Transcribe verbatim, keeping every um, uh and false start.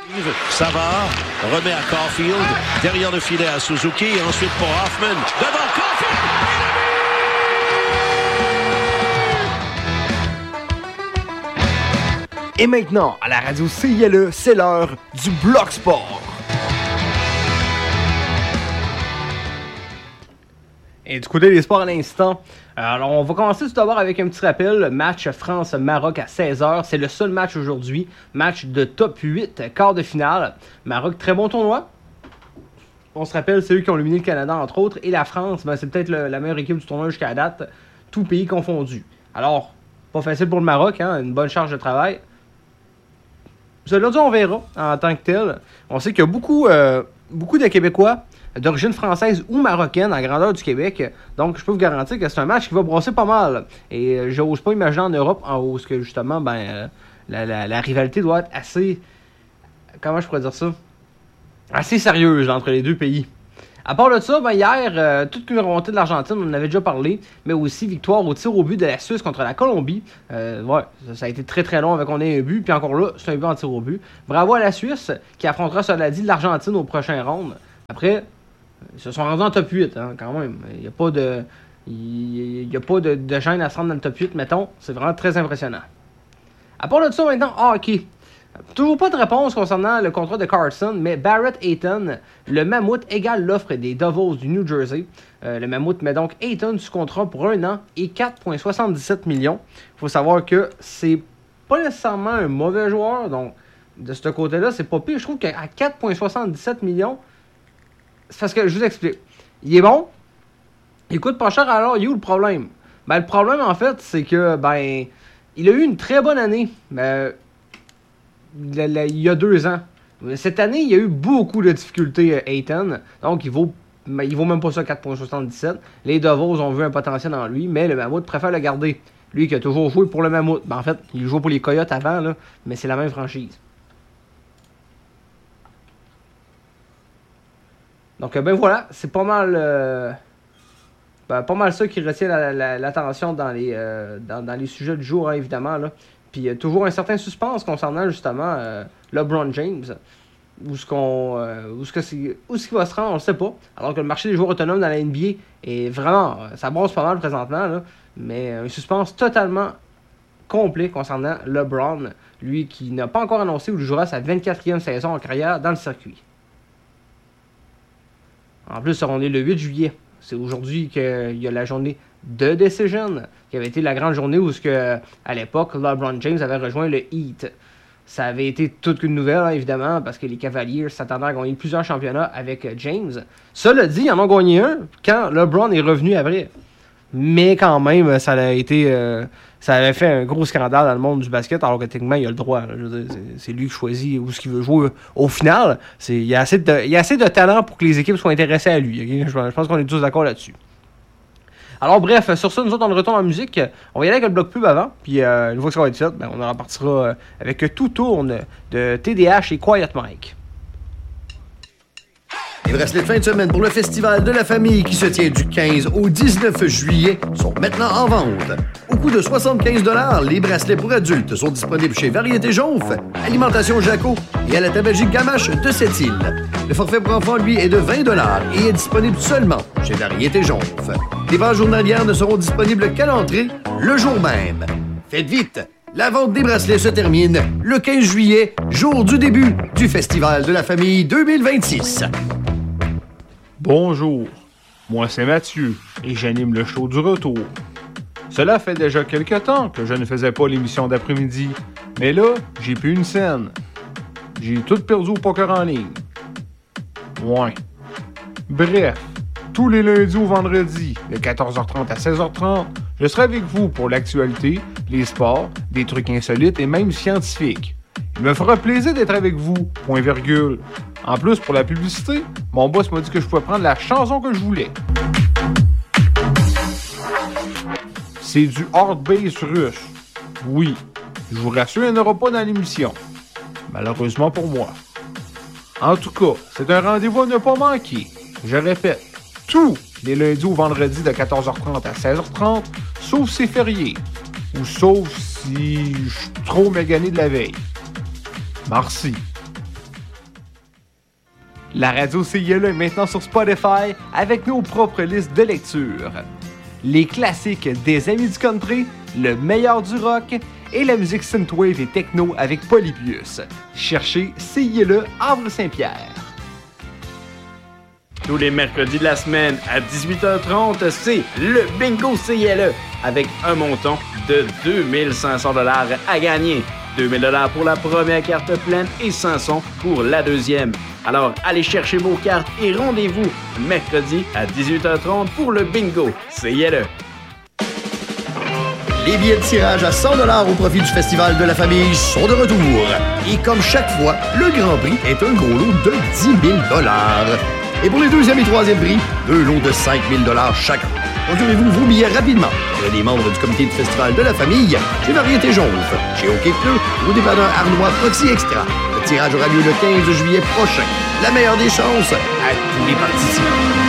Savard remet à Caulfield, derrière le filet à Suzuki, et ensuite pour Hoffman, devant Caulfield! Et maintenant, à la radio C I L E, c'est l'heure du Bloc Sport. Et du côté des sports à l'instant, alors on va commencer tout d'abord avec un petit rappel. Match France-Maroc à seize heures. C'est le seul match aujourd'hui. Match de top huit, quart de finale. Maroc, très bon tournoi. On se rappelle, c'est eux qui ont éliminé le Canada, entre autres. Et la France, ben, c'est peut-être le, la meilleure équipe du tournoi jusqu'à la date. Tout pays confondu. Alors, pas facile pour le Maroc, hein, une bonne charge de travail. Cela dit, on verra en tant que tel. On sait qu'il y a beaucoup, euh, beaucoup de Québécois d'origine française ou marocaine en grandeur du Québec. Donc, je peux vous garantir que c'est un match qui va brosser pas mal. Et euh, j'ose pas imaginer en Europe, en haut, que justement, ben, euh, la, la, la rivalité doit être assez... Comment je pourrais dire ça? Assez sérieuse entre les deux pays. À part de ça, ben, hier, euh, toute une remontée de l'Argentine, on en avait déjà parlé, mais aussi victoire au tir au but de la Suisse contre la Colombie. Euh, ouais, ça, ça a été très très long avec qu'on ait un but, puis encore là, c'est un but en tir au but. Bravo à la Suisse, qui affrontera, cela dit, l'Argentine au prochain round. Après, ils se sont rendus en top huit, hein, quand même. Il n'y a pas de... Il n'y a pas de, de gêne à se rendre dans le top huit, mettons. C'est vraiment très impressionnant. À part de ça, maintenant, hockey. Toujours pas de réponse concernant le contrat de Carlson, mais Barrett Hayton, le Mammouth, égale l'offre des Devils du New Jersey. Euh, le Mammouth met donc Hayton sous contrat pour un an et quatre virgule soixante-dix-sept millions. Il faut savoir que c'est pas nécessairement un mauvais joueur, donc de ce côté-là, c'est pas pire. Je trouve qu'à quatre virgule soixante-dix-sept millions, c'est parce que je vous explique. Il est bon, il coûte pas cher, alors il y a où le problème? Ben, le problème, en fait, c'est que, ben, il a eu une très bonne année. Ben, il y a deux ans. Cette année, il y a eu beaucoup de difficultés, Hayton. Donc, il vaut, il vaut même pas ça quatre virgule soixante-dix-sept. Les Devils ont vu un potentiel en lui, mais le Mammouth préfère le garder. Lui qui a toujours joué pour le Mammouth. Ben, en fait, il jouait pour les Coyotes avant, là, mais c'est la même franchise. Donc, ben voilà, c'est pas mal... Euh, ben, pas mal ça qui retient la, la, l'attention dans les, euh, dans, dans les sujets du jour, hein, évidemment, là. Puis il y a toujours un certain suspense concernant justement euh, LeBron James. Où est-ce qu'on, euh, où est-ce que c'est, où est-ce qu'il va se rendre, on ne sait pas. Alors que le marché des joueurs autonomes dans la N B A est vraiment, ça brosse pas mal présentement, là, mais un suspense totalement complet concernant LeBron, lui qui n'a pas encore annoncé où il jouera sa vingt-quatrième saison en carrière dans le circuit. En plus, on est le huit juillet. C'est aujourd'hui qu'il y a la journée de Decision, qui avait été la grande journée où, que, à l'époque, LeBron James avait rejoint le Heat. Ça avait été toute une nouvelle, hein, évidemment, parce que les Cavaliers s'attendaient à gagner plusieurs championnats avec James. Cela dit, ils en ont gagné un quand LeBron est revenu après. Mais quand même, ça a été, euh, ça avait fait un gros scandale dans le monde du basket, alors que techniquement, il a le droit. Là, je veux dire, c'est, c'est lui qui choisit où ce qu'il veut jouer. Au final, c'est, il, y a assez de, il y a assez de talent pour que les équipes soient intéressées à lui. Okay? Je, je pense qu'on est tous d'accord là-dessus. Alors bref, sur ça, nous autres, on retourne en musique. On va y aller avec le bloc pub avant. Puis euh, une fois que ça va être fait, ben, on en repartira euh, avec tout tourne de T D H et Quiet Mike. Les bracelets de fin de semaine pour le Festival de la famille qui se tient du quinze au dix-neuf juillet sont maintenant en vente. Au coût de soixante-quinze dollars, les bracelets pour adultes sont disponibles chez Variété Jonf, Alimentation Jaco et à la tabagique Gamache de Sept-Îles. Le forfait pour enfants, lui, est de vingt dollars et est disponible seulement chez Variété Jonf. Les ventes journalières ne seront disponibles qu'à l'entrée le jour même. Faites vite! La vente des bracelets se termine le quinze juillet, jour du début du Festival de la famille deux mille vingt-six. Bonjour, moi c'est Mathieu et j'anime le show du retour. Cela fait déjà quelque temps que je ne faisais pas l'émission d'après-midi, mais là, j'ai plus une scène. J'ai tout perdu au poker en ligne. Ouais. Bref, tous les lundis au vendredi, de quatorze heures trente à seize heures trente, je serai avec vous pour l'actualité, les sports, des trucs insolites et même scientifiques. Il me fera plaisir d'être avec vous, point virgule. En plus, pour la publicité, mon boss m'a dit que je pouvais prendre la chanson que je voulais. C'est du hard bass russe. Oui, je vous rassure, il n'y en aura pas dans l'émission. Malheureusement pour moi. En tout cas, c'est un rendez-vous à ne pas manquer. Je répète, tous les lundis au vendredi de quatorze heures trente à seize heures trente, sauf c'est férié. Ou sauf si je suis trop magané de la veille. Merci. La radio C I L E est maintenant sur Spotify avec nos propres listes de lecture. Les classiques des amis du country, le meilleur du rock et la musique synthwave et techno avec Polybius. Cherchez C I L E Havre-Saint-Pierre. Tous les mercredis de la semaine à dix-huit heures trente, c'est le Bingo C I L E avec un montant de deux mille cinq cents dollars à gagner. deux mille dollars pour la première carte pleine et cinq cents pour la deuxième. Alors allez chercher vos cartes et rendez-vous mercredi à dix-huit heures trente pour le Bingo C I L E. Les billets de tirage à cent dollars au profit du Festival de la famille sont de retour. Et comme chaque fois, le Grand Prix est un gros lot de dix mille dollars. Et pour les deuxième et troisième prix, deux lots de cinq mille dollars chacun. Procurez-vous vos billets rapidement. Auprès des membres du comité du Festival de la famille, chez Variété Jonf, chez OK Pneu ou au dépanneur Arnois Proxy Extra. Le tirage aura lieu le quinze juillet prochain. La meilleure des chances à tous les participants.